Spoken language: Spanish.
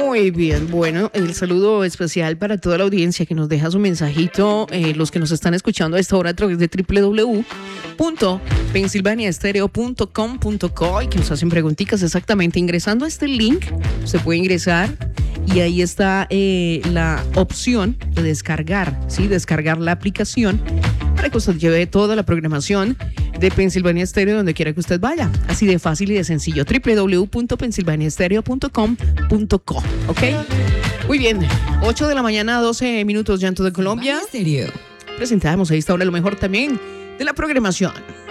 Muy bien, bueno, el saludo especial para toda la audiencia que nos deja su mensajito, los que nos están escuchando a esta hora a través de www.pensilvaniaestereo.com.co y que nos hacen preguntitas exactamente. Ingresando a este link, se puede ingresar y ahí está la opción de descargar, ¿sí? Descargar la aplicación para que usted lleve toda la programación de Pensilvania Stereo donde quiera que usted vaya. Así de fácil y de sencillo. www.pensilvaniaestereo.com.co. ¿Ok? Muy bien. 8 de la mañana, 12 minutos, Llanto de Colombia. Presentamos a esta hora lo mejor también de la programación.